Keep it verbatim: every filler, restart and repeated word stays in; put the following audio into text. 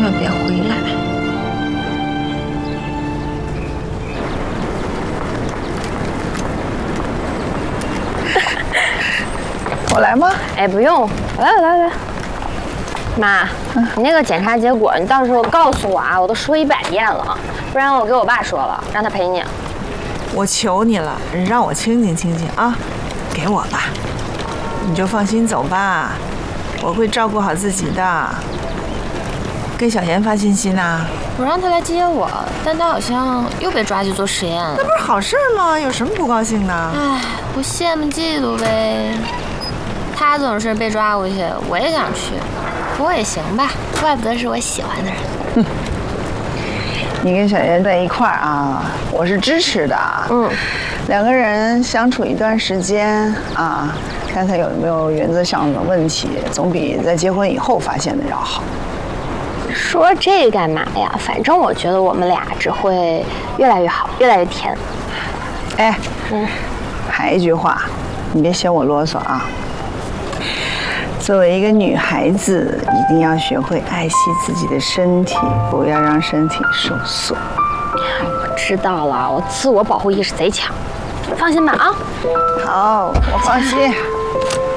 万别回来。 我来吗？ 哎，不用，来来来。妈，你那个检查结果，你到时候告诉我啊，我都说一百遍了，不然我给我爸说了，让他陪你。 我求你了，让我清静清静啊，给我吧，你就放心走吧，我会照顾好自己的。跟小妍发信息呢？ 我让他来接我，但他好像又被抓去做实验了。 那不是好事吗？有什么不高兴的？ 唉，我羡慕嫉妒呗。他总是被抓过去，我也想去，不过也行吧，怪不得是我喜欢的人。 哼，你跟小妍在一块儿啊，我是支持的。嗯，两个人相处一段时间啊，看看有没有原则上的问题，总比在结婚以后发现的要好。 说这个干嘛呀？反正我觉得我们俩只会越来越好，越来越甜。 哎，嗯，还一句话，你别嫌我啰嗦啊。作为一个女孩子，一定要学会爱惜自己的身体，不要让身体受损。 我知道了，我自我保护意识贼强，放心吧啊。 好，我放心。